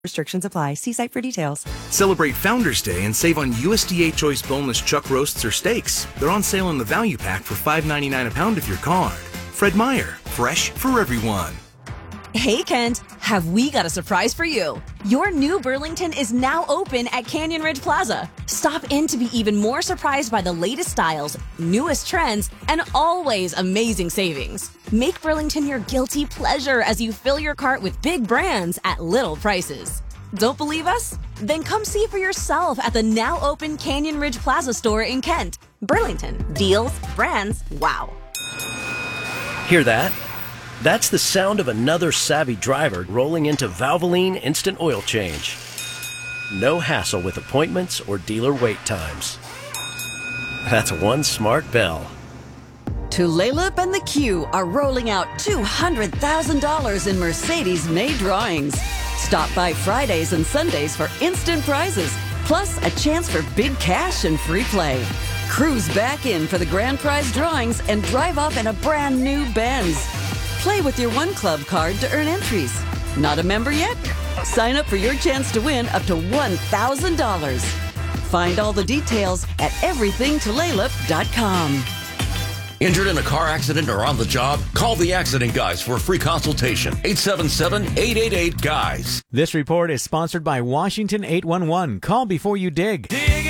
Restrictions apply. See site for details. Celebrate Founders Day and save on USDA Choice boneless chuck roasts or steaks. They're on sale in the value pack for $5.99 a pound if you're card. Fred Meyer, fresh for everyone. Hey, Kent, have we got a surprise for you? Your new Burlington is now open at Canyon Ridge Plaza. Stop in to be even more surprised by the latest styles, newest trends, and always amazing savings. Make Burlington your guilty pleasure as you fill your cart with big brands at little prices. Don't believe us? Then come see for yourself at the now open Canyon Ridge Plaza store in Kent. Burlington. Deals, brands, wow. Hear that? That's the sound of another savvy driver rolling into Valvoline Instant Oil Change. No hassle with appointments or dealer wait times. That's one smart bell. Tulalip and the Q are rolling out $200,000 in Mercedes-made drawings. Stop by Fridays and Sundays for instant prizes, plus a chance for big cash and free play. Cruise back in for the grand prize drawings and drive off in a brand new Benz. Play with your One Club card to earn entries. Not a member yet? Sign up for your chance to win up to $1,000. Find all the details at everythingtulalip.com. Injured in a car accident or on the job? Call the Accident Guys for a free consultation. 877-888-GUYS. This report is sponsored by Washington 811. Call before you dig.